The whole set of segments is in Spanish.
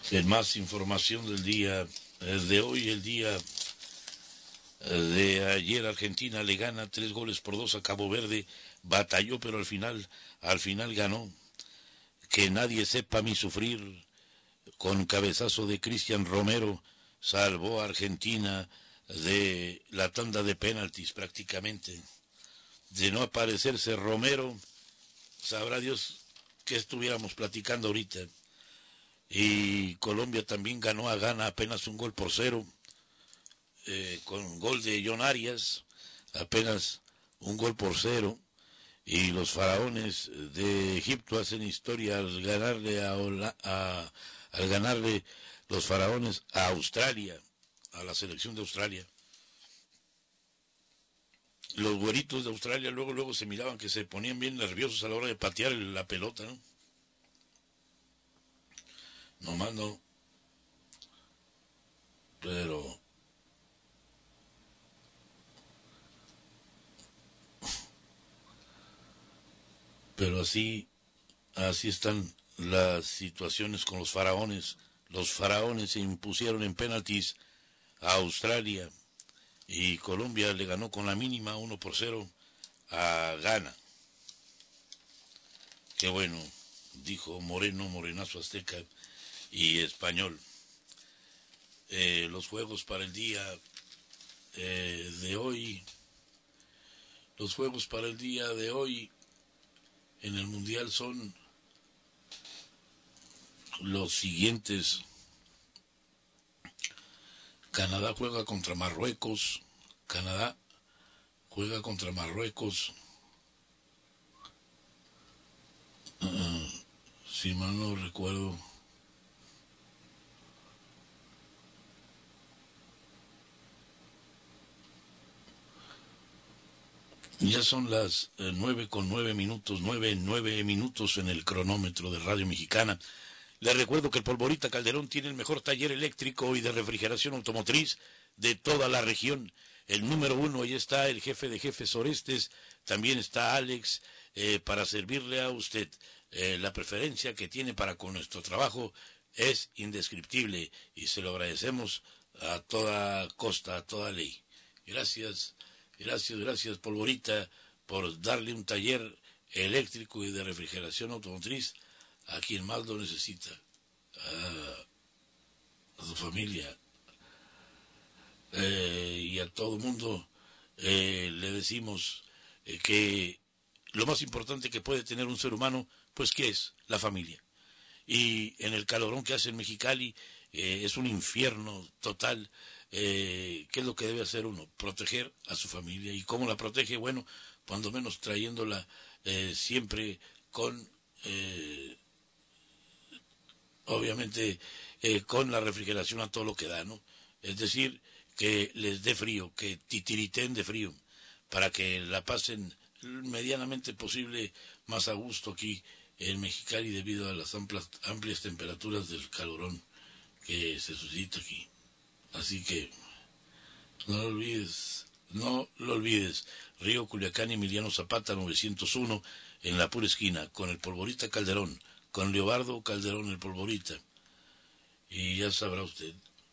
En más información del día de hoy, el día de ayer, Argentina le gana 3-2 a Cabo Verde, batalló pero al final ganó. Que nadie sepa mi sufrir, con cabezazo de Cristian Romero, salvó a Argentina de la tanda de penaltis prácticamente. De no aparecerse Romero, sabrá Dios que estuviéramos platicando ahorita. Y Colombia también ganó a Ghana apenas 1-0, con gol de John Arias, apenas 1-0. Y los faraones de Egipto hacen historia al ganarle al ganarle los faraones a Australia, a la selección de Australia. Los güeritos de Australia luego se miraban que se ponían bien nerviosos a la hora de patear la pelota, ¿no? Nomás no. Pero así están las situaciones con los faraones. Los faraones se impusieron en penaltis a Australia y Colombia le ganó con la mínima 1-0 a Ghana. Qué bueno, dijo Moreno, Morenazo Azteca y Español. Los juegos para el día de hoy. Los juegos para el día de hoy en el Mundial son los siguientes. Canadá juega contra Marruecos. Si mal no recuerdo. Ya son las 9:09 minutos, 9 minutos en el cronómetro de Radio Mexicana. Les recuerdo que el Polvorita Calderón tiene el mejor taller eléctrico y de refrigeración automotriz de toda la región. El número 1, ahí está el jefe de jefes Orestes, también está Alex, para servirle a usted. La preferencia que tiene para con nuestro trabajo es indescriptible y se lo agradecemos a toda costa, a toda ley. Gracias, Polvorita, por darle un taller eléctrico y de refrigeración automotriz a quien más lo necesita, a su familia, y a todo mundo. Le decimos que lo más importante que puede tener un ser humano, pues ¿qué es? La familia. Y en el calorón que hace en Mexicali, es un infierno total. ¿Qué es lo que debe hacer uno? Proteger a su familia. ¿Y cómo la protege? Bueno, cuando menos trayéndola siempre con, obviamente, con la refrigeración a todo lo que da, ¿no? Es decir, que les dé frío, que titiriten de frío, para que la pasen medianamente posible más a gusto aquí en Mexicali debido a las amplias temperaturas del calorón que se suscita aquí. Así que no lo olvides. Río Culiacán, Emiliano Zapata 901, en la pura esquina, con el Polvorita Calderón, con Leobardo Calderón el Polvorita. Y ya sabrá usted.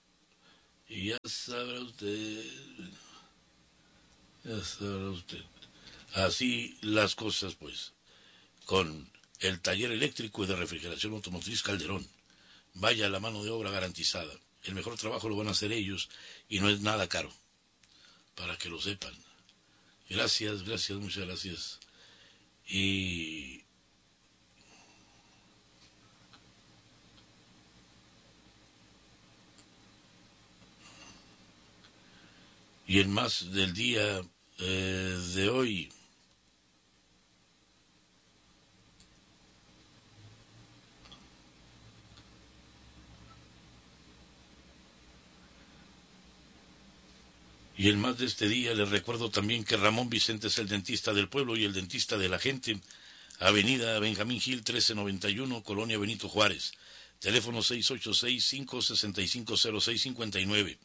Así las cosas, pues, con el taller eléctrico y de refrigeración automotriz Calderón. Vaya, la mano de obra garantizada. El mejor trabajo lo van a hacer ellos y no es nada caro, para que lo sepan. Gracias, muchas gracias. Y en más del día de hoy, y en más de este día les recuerdo también que Ramón Vicente es el dentista del pueblo y el dentista de la gente. Avenida Benjamín Gil 1391, Colonia Benito Juárez. Teléfono 686-565-0659.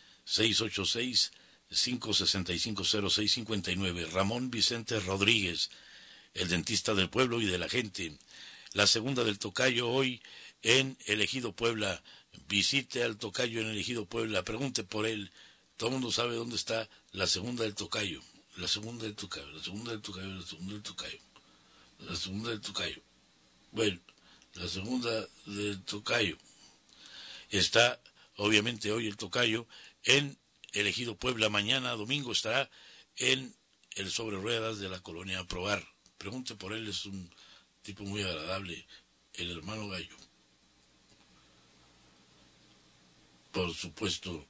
686-565-0659. Ramón Vicente Rodríguez, el dentista del pueblo y de la gente. La segunda del tocayo hoy en el Ejido Puebla, visite al tocayo en el Ejido Puebla, pregunte por él. Todo el mundo sabe dónde está la segunda del tocayo. La segunda del tocayo, la segunda del tocayo, la segunda del tocayo. La segunda del tocayo. Bueno, la segunda del tocayo. Está, obviamente, hoy el tocayo en el Ejido Puebla. Mañana, domingo, estará en el Sobre Ruedas de la Colonia Probar. Pregunte por él, es un tipo muy agradable, el hermano Gallo. Por supuesto.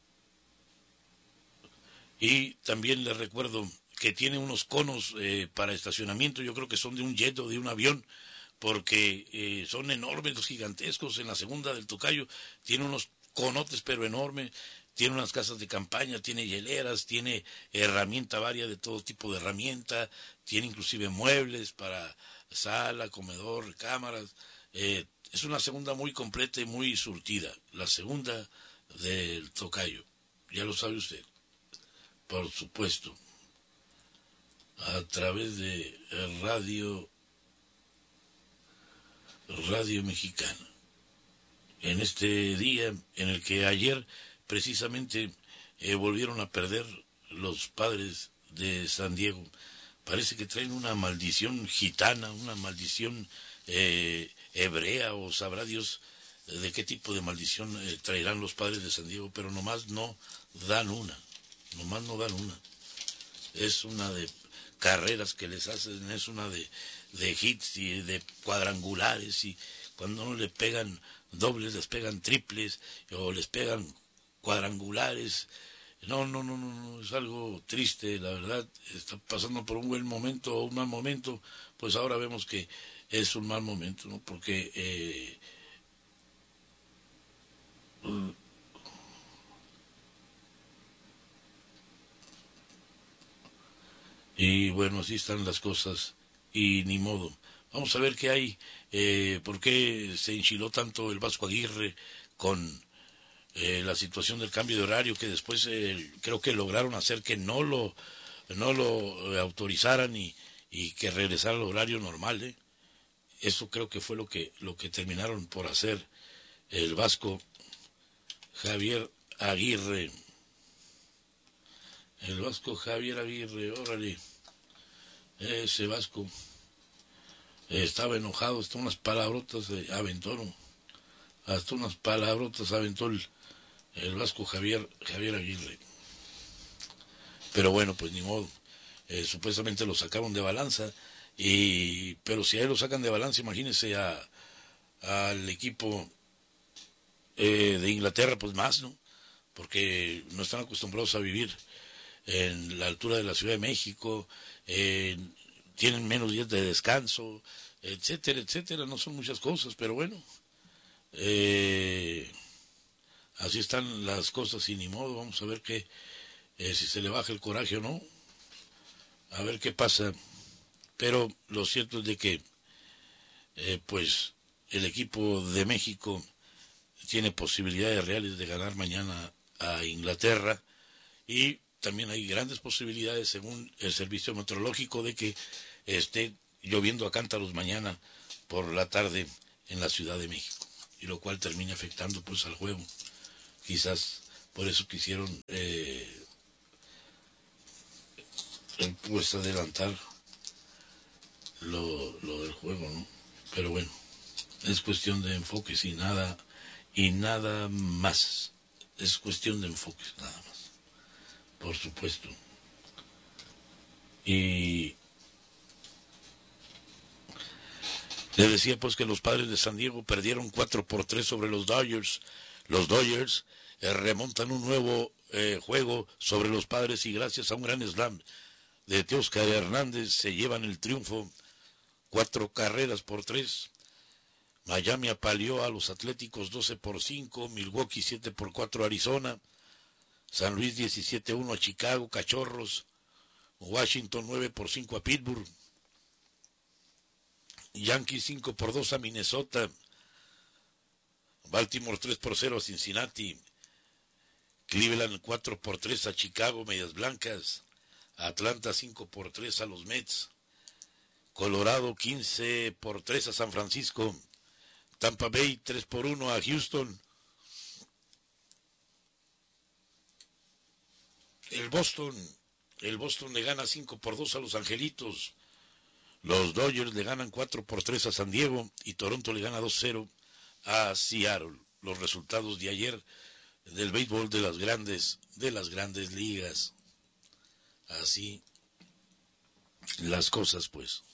Y también le recuerdo que tiene unos conos para estacionamiento, yo creo que son de un jet o de un avión, porque son enormes, los gigantescos. En la segunda del tocayo tiene unos conotes pero enormes, tiene unas casas de campaña, tiene hieleras, tiene herramienta varia de todo tipo de herramienta, tiene inclusive muebles para sala, comedor, cámaras. Es una segunda muy completa y muy surtida, la segunda del tocayo, ya lo sabe usted, por supuesto, a través de Radio Mexicana. En este día en el que ayer precisamente volvieron a perder los padres de San Diego. Parece que traen una maldición gitana, una maldición hebrea, o sabrá Dios de qué tipo de maldición traerán los padres de San Diego, pero nomás no dan una. Es una de carreras que les hacen, es una de hits y de cuadrangulares, y cuando no le pegan dobles, les pegan triples, o les pegan cuadrangulares. No, es algo triste, la verdad. Está pasando por un buen momento o un mal momento, pues ahora vemos que es un mal momento, ¿no? Porque y bueno, así están las cosas y ni modo. Vamos a ver qué hay, por qué se enchiló tanto el Vasco Aguirre con la situación del cambio de horario, que después creo que lograron hacer que no lo autorizaran, y que regresara al horario normal. Eso creo que fue lo que terminaron por hacer el Vasco Javier Aguirre. El Vasco Javier Aguirre, órale, ese Vasco estaba enojado, hasta unas palabrotas aventó, ¿no? Hasta unas palabrotas aventó el Vasco Javier Aguirre. Pero bueno, pues ni modo. Supuestamente lo sacaron de balanza, pero si a él lo sacan de balanza, imagínense al equipo de Inglaterra, pues más, ¿no? Porque no están acostumbrados a vivir en la altura de la Ciudad de México, tienen menos días de descanso, etcétera, etcétera. No son muchas cosas, pero bueno, así están las cosas y ni modo. Vamos a ver si se le baja el coraje o no, a ver qué pasa. Pero lo cierto es de que pues el equipo de México tiene posibilidades reales de ganar mañana a Inglaterra, y también hay grandes posibilidades, según el servicio meteorológico, de que esté lloviendo a cántaros mañana por la tarde en la Ciudad de México, y lo cual termina afectando pues al juego. Quizás por eso quisieron pues adelantar lo del juego, ¿no? Pero bueno, es cuestión de enfoques y nada más. Es cuestión de enfoques, nada más, por supuesto. Y le decía pues que los padres de San Diego perdieron 4-3 sobre los Dodgers. Los Dodgers remontan un nuevo juego sobre los padres, y gracias a un gran slam de Teóscar Hernández se llevan el triunfo, 4-3. Miami apaleó a los Atléticos 12-5, Milwaukee 7-4 a Arizona, San Luis 17-1 a Chicago, Cachorros, Washington 9-5 a Pittsburgh, Yankees 5-2 a Minnesota, Baltimore 3-0 a Cincinnati, Cleveland 4-3 a Chicago, Medias Blancas, Atlanta 5-3 a los Mets, Colorado 15-3 a San Francisco, Tampa Bay 3-1 a Houston, El Boston, el Boston le gana 5-2 a los Angelitos. Los Dodgers le ganan 4-3 a San Diego y Toronto le gana 2-0 a Seattle. Los resultados de ayer del béisbol de las grandes ligas. Así las cosas, pues.